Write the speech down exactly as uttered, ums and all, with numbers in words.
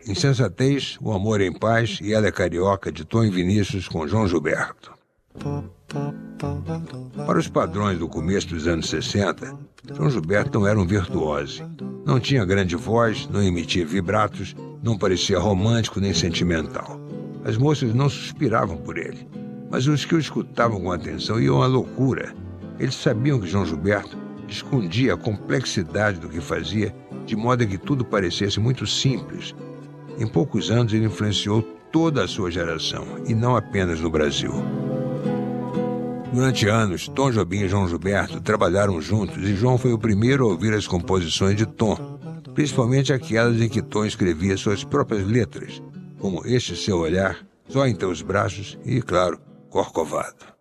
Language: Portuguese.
Insensatez, O Amor em Paz e Ela é Carioca, de Tom e Vinícius, com João Gilberto. Para os padrões do começo dos anos sessenta, João Gilberto não era um virtuose. Não tinha grande voz, não emitia vibratos, não parecia romântico nem sentimental. As moças não suspiravam por ele, mas os que o escutavam com atenção iam à loucura. Eles sabiam que João Gilberto escondia a complexidade do que fazia, de modo que tudo parecesse muito simples. Em poucos anos ele influenciou toda a sua geração, e não apenas no Brasil. Durante anos, Tom Jobim e João Gilberto trabalharam juntos e João foi o primeiro a ouvir as composições de Tom, principalmente aquelas em que Tom escrevia suas próprias letras, como Este Seu Olhar, Só em Teus Braços e, claro, Corcovado.